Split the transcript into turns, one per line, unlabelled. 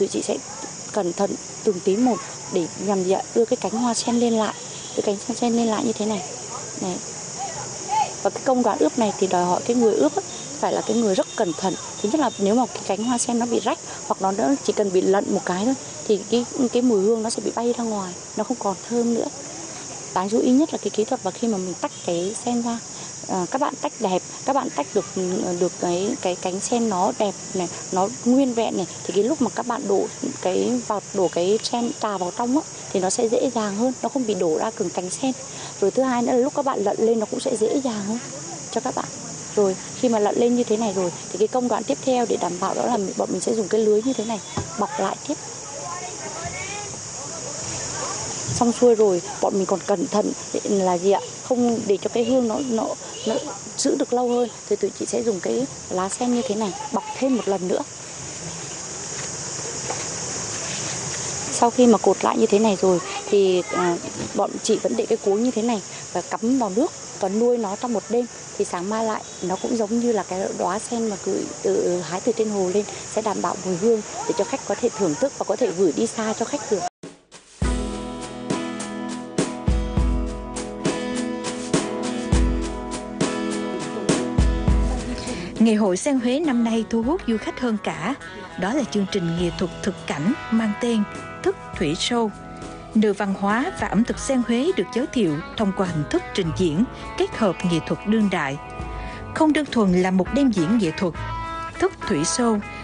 Tụi chị sẽ cẩn thận từng tí một để nhằm đưa cái cánh hoa sen lên lại, đưa cánh hoa sen lên lại như thế này. Này. Và cái công đoạn ướp này thì đòi hỏi cái người ướp ấy, phải là cái người rất cẩn thận. Thứ nhất là nếu mà cái cánh hoa sen nó bị rách hoặc nó chỉ cần bị lận một cái thôi thì cái mùi hương nó sẽ bị bay ra ngoài, nó không còn thơm nữa. Đáng chú ý nhất là cái kỹ thuật và khi mà mình tách cái sen ra, các bạn tách đẹp, các bạn tách được cái cánh sen nó đẹp này, nó nguyên vẹn này, thì cái lúc mà các bạn đổ cái sen trà vào trong á thì nó sẽ dễ dàng hơn, nó không bị đổ ra cứng cánh sen. Rồi thứ hai nữa là lúc các bạn lận lên nó cũng sẽ dễ dàng hơn cho các bạn. Rồi khi mà lận lên như thế này rồi thì cái công đoạn tiếp theo để đảm bảo đó là bọn mình sẽ dùng cái lưới như thế này bọc lại tiếp. Xong xuôi rồi bọn mình còn cẩn thận là gì ạ, không để cho cái hương nó giữ được lâu hơn thì tụi chị sẽ dùng cái lá sen như thế này bọc thêm một lần nữa. Sau khi mà cột lại như thế này rồi thì bọn chị vẫn để cái cối như thế này và cắm vào nước và nuôi nó trong một đêm, thì sáng mai lại nó cũng giống như là cái đóa sen mà hái từ trên hồ lên, sẽ đảm bảo mùi hương để cho khách có thể thưởng thức và có thể gửi đi xa cho khách được.
Ngày hội sen Huế năm nay thu hút du khách hơn cả. Đó là chương trình nghệ thuật thực cảnh mang tên Thức Thủy Show. Nền văn hóa và ẩm thực sen Huế được giới thiệu thông qua hình thức trình diễn kết hợp nghệ thuật đương đại. Không đơn thuần là một đêm diễn nghệ thuật, Thức Thủy Show